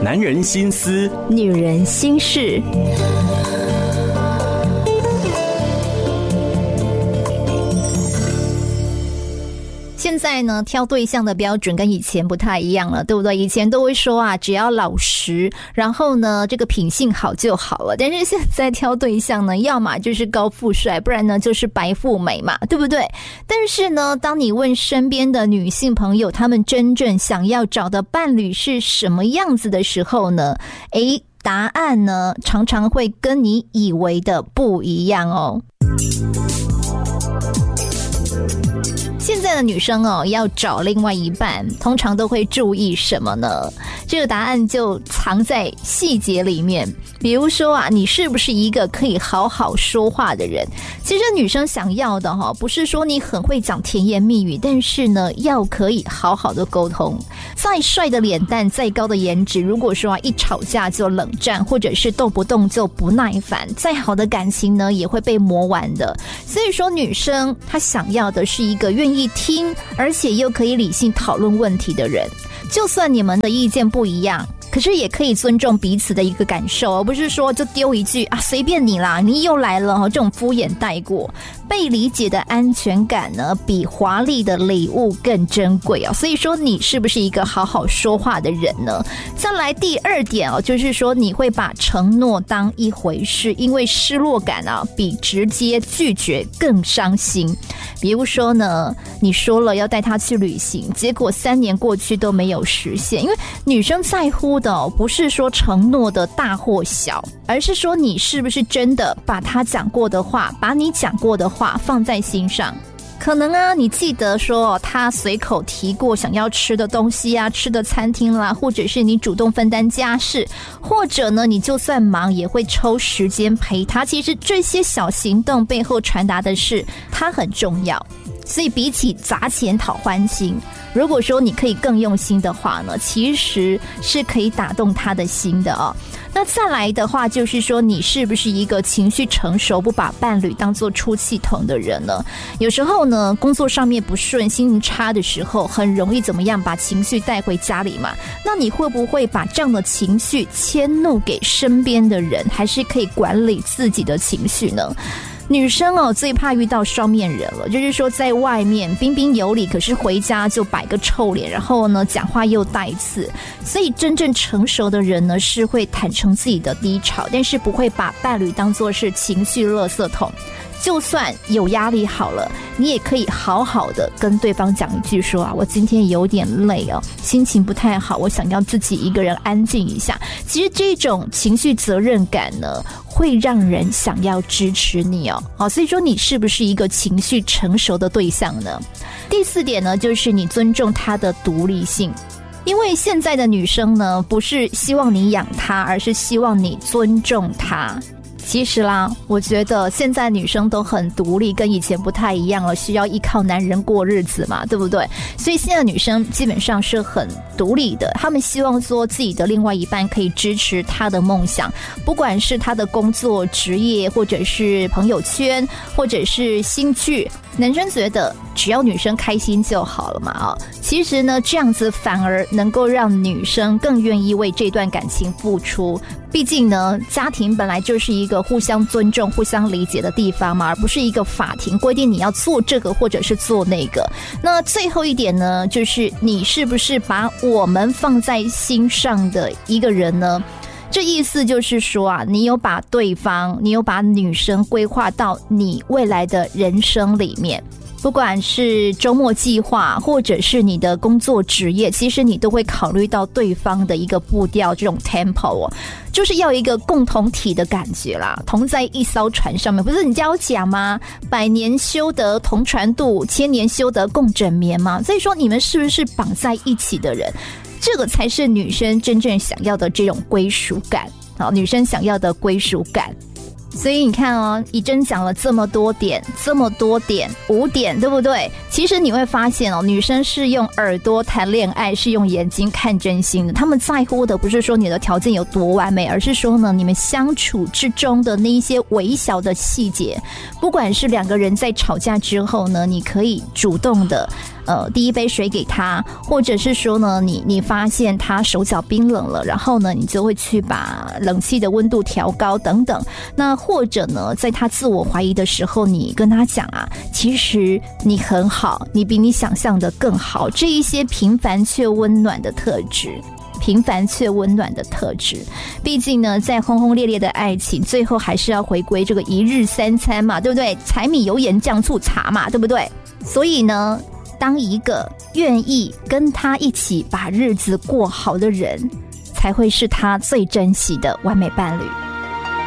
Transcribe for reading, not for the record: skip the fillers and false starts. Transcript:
男人心思， 女人心事。现在呢，挑对象的标准跟以前不太一样了，对不对？以前都会说啊，只要老实，然后呢，这个品性好就好了。但是现在挑对象呢，要么就是高富帅，不然呢就是白富美嘛，对不对？但是呢，当你问身边的女性朋友，她们真正想要找的伴侣是什么样子的时候呢？答案呢，常常会跟你以为的不一样哦。现在的女生哦，要找另外一半，通常都会注意什么呢？这个答案就藏在细节里面。比如说啊，你是不是一个可以好好说话的人？其实女生想要的不是说你很会讲甜言蜜语，但是呢，要可以好好的沟通。再帅的脸蛋，再高的颜值，如果说一吵架就冷战，或者是动不动就不耐烦，再好的感情呢，也会被磨完的。所以说，女生她想要的是一个愿意听，而且又可以理性讨论问题的人。就算你们的意见不一样，可是也可以尊重彼此的一个感受，而不是说就丢一句啊随便你啦，你又来了，这种敷衍带过。被理解的安全感呢，比华丽的礼物更珍贵啊。所以说，你是不是一个好好说话的人呢？再来第二点就是说你会把承诺当一回事，因为失落感啊比直接拒绝更伤心。比如说呢，你说了要带他去旅行，结果3年过去都没有实现。因为女生在乎的不是说承诺的大或小，而是说你是不是真的把他讲过的话，把你讲过的话放在心上。可能啊，你记得说他随口提过想要吃的东西啊，吃的餐厅啦，或者是你主动分担家事，或者呢，你就算忙也会抽时间陪他。其实这些小行动背后传达的是他很重要。所以比起砸钱讨欢心，如果说你可以更用心的话呢，其实是可以打动他的心的哦。那再来的话，就是说你是不是一个情绪成熟，不把伴侣当作出气筒的人呢？有时候呢，工作上面不顺，心情差的时候，很容易怎么样把情绪带回家里嘛？那你会不会把这样的情绪迁怒给身边的人，还是可以管理自己的情绪呢？女生最怕遇到双面人了，就是说在外面彬彬有礼，可是回家就摆个臭脸，然后呢讲话又带刺。所以真正成熟的人呢，是会坦诚自己的低潮，但是不会把伴侣当作是情绪垃圾桶。就算有压力好了，你也可以好好的跟对方讲一句说啊，我今天有点累心情不太好，我想要自己一个人安静一下。其实这种情绪责任感呢，会让人想要支持你所以说你是不是一个情绪成熟的对象呢？第4点呢，就是你尊重他的独立性。因为现在的女生呢，不是希望你养她，而是希望你尊重她。其实啦，我觉得现在女生都很独立，跟以前不太一样了，需要依靠男人过日子嘛，对不对？所以现在女生基本上是很独立的，她们希望说自己的另外一半可以支持她的梦想，不管是她的工作职业，或者是朋友圈，或者是兴趣。男生觉得只要女生开心就好了嘛其实呢，这样子反而能够让女生更愿意为这段感情付出。毕竟呢，家庭本来就是一个互相尊重、互相理解的地方嘛，而不是一个法庭规定你要做这个或者是做那个。那最后一点呢，就是你是不是把我们放在心上的一个人呢？这意思就是说啊，你有把对方，你有把女生规划到你未来的人生里面。不管是周末计划，或者是你的工作职业，其实你都会考虑到对方的一个步调，这种 tempo 就是要一个共同体的感觉啦，同在一艘船上面。不是人家有讲吗？100年修得同船渡，1000年修得共枕眠嘛。所以说你们是不是绑在一起的人？这个才是女生真正想要的这种归属感。女生想要的归属感。所以你看怡珍讲了这么多点5点，对不对？其实你会发现女生是用耳朵谈恋爱，是用眼睛看真心的。他们在乎的不是说你的条件有多完美，而是说呢，你们相处之中的那一些微小的细节。不管是2个人在吵架之后呢，你可以主动的第一杯水给他，或者是说呢，你发现他手脚冰冷了，然后呢，你就会去把冷气的温度调高等等。那或者呢，在他自我怀疑的时候，你跟他讲啊，其实你很好，你比你想象的更好，这一些平凡却温暖的特质。平凡却温暖的特质，毕竟呢，在轰轰烈烈的爱情，最后还是要回归这个一日三餐嘛，对不对？柴米油盐酱醋茶嘛，对不对？所以呢，当一个愿意跟他一起把日子过好的人，才会是他最珍惜的完美伴侣。